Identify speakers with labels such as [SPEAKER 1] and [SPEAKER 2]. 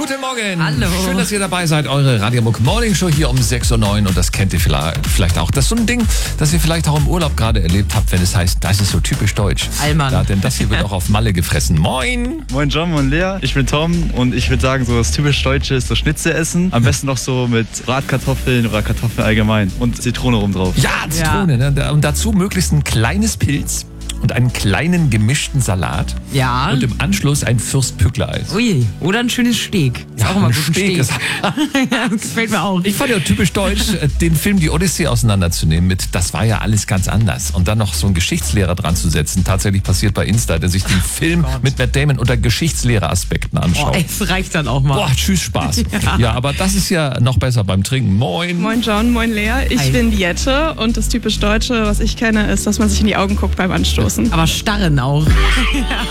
[SPEAKER 1] Guten Morgen.
[SPEAKER 2] Hallo.
[SPEAKER 1] Schön, dass ihr dabei seid. Eure Radio-Muck Morning Show hier um 6.09 Uhr. Und das kennt ihr vielleicht auch. Das ist so ein Ding, das ihr vielleicht auch im Urlaub gerade erlebt habt, wenn es heißt, das ist so typisch deutsch.
[SPEAKER 2] Allmann.
[SPEAKER 1] Ja, denn das hier wird auch auf Malle gefressen. Moin.
[SPEAKER 3] Moin John, moin Lea, ich bin Tom und ich würde sagen, so das typisch Deutsche ist so Schnitzel essen. Am besten noch so mit Bratkartoffeln oder Kartoffeln allgemein und Zitrone oben drauf.
[SPEAKER 1] Ja, Zitrone.
[SPEAKER 2] Ja.
[SPEAKER 1] Ne? Und dazu möglichst ein kleines Pilz und einen kleinen gemischten Salat.
[SPEAKER 2] Ja.
[SPEAKER 1] Und im Anschluss ein Fürstpückler-Eis.
[SPEAKER 2] Ui, oder ein schönes Steak. Ist auch immer
[SPEAKER 1] ein
[SPEAKER 2] gut, ein
[SPEAKER 1] Steak
[SPEAKER 2] Steak.
[SPEAKER 1] ist-
[SPEAKER 2] Ja, das gefällt mir auch.
[SPEAKER 1] Ich fand ja typisch deutsch, den Film Die Odyssee auseinanderzunehmen mit Das war ja alles ganz anders und dann noch so einen Geschichtslehrer dran zu setzen. Tatsächlich passiert bei Insta, der sich den Film mit Matt Damon unter Geschichtslehrer-Aspekten
[SPEAKER 2] Oh,
[SPEAKER 1] anschaut.
[SPEAKER 2] es reicht dann auch mal.
[SPEAKER 1] Boah, tschüss, Spaß. Ja, aber das ist ja noch besser beim Trinken. Moin.
[SPEAKER 4] Moin John, moin Lea. Ich
[SPEAKER 2] Hi.
[SPEAKER 4] bin die Jette und das typisch Deutsche, was ich kenne, ist, dass man sich in die Augen guckt beim Anstoßen.
[SPEAKER 2] Aber starren auch.